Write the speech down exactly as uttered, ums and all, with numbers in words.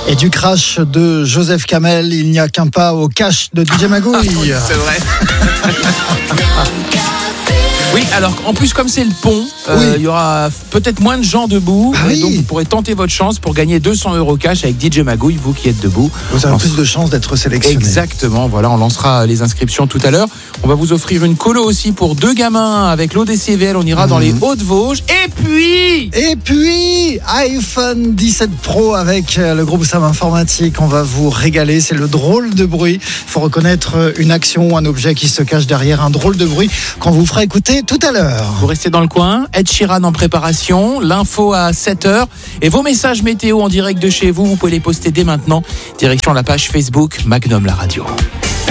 Et du crash de Joseph Kamel, il n'y a qu'un pas au cash de D J Magouille. C'est vrai. Oui, alors en plus comme c'est le pont, il oui. euh, y aura peut-être moins de gens debout, ah et oui. donc vous pourrez tenter votre chance pour gagner deux cents euros cash avec D J Magouille, vous qui êtes debout. Vous avez On... plus de chances d'être sélectionné. Exactement, voilà, on lancera les inscriptions tout à l'heure. On va vous offrir une colo aussi pour deux gamins avec l'O D C V L, on ira mmh. dans les Hauts-de-Vosges. Et puis Et puis, iPhone dix-sept Pro avec le groupe Sam Informatique, on va vous régaler, c'est le drôle de bruit. Il faut reconnaître une action ou un objet qui se cache derrière un drôle de bruit qu'on vous fera écouter tout à l'heure. Vous restez dans le coin, Ed Sheeran en préparation, l'info à sept heures et vos messages météo en direct de chez vous, vous pouvez les poster dès maintenant. Direction la page Facebook Magnum la radio.